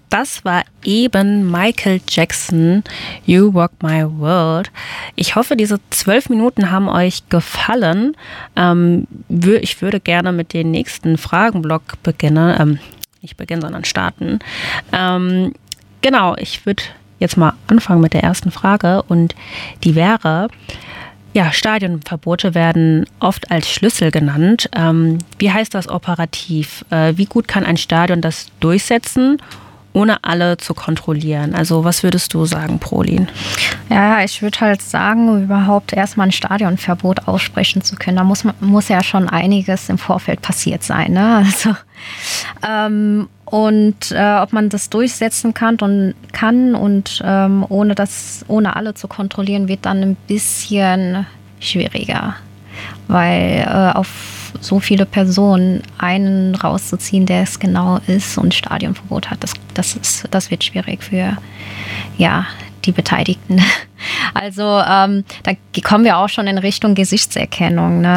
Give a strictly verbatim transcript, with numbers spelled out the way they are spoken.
Das war eben Michael Jackson, You Rock My World. Ich hoffe, diese zwölf Minuten haben euch gefallen. Ähm, ich würde gerne mit dem nächsten Fragenblock beginnen. Ähm, nicht beginnen, sondern starten. Ähm, genau, ich würde jetzt mal anfangen mit der ersten Frage. Und die wäre, ja, Stadionverbote werden oft als Schlüssel genannt. Ähm, wie heißt das operativ? Äh, wie gut kann ein Stadion das durchsetzen, ohne alle zu kontrollieren? Also was würdest du sagen, Prolin? Ja, ich würde halt sagen, um überhaupt erstmal ein Stadionverbot aussprechen zu können, da muss, man, muss ja schon einiges im Vorfeld passiert sein. Ne? Also, ähm, und äh, ob man das durchsetzen kann und, kann und ähm, ohne, das, ohne alle zu kontrollieren, wird dann ein bisschen schwieriger. Weil äh, auf so viele Personen einen rauszuziehen, der es genau ist und Stadionverbot hat, das, das, ist, das wird schwierig für ja, die Beteiligten. Also ähm, da kommen wir auch schon in Richtung Gesichtserkennung. Ne?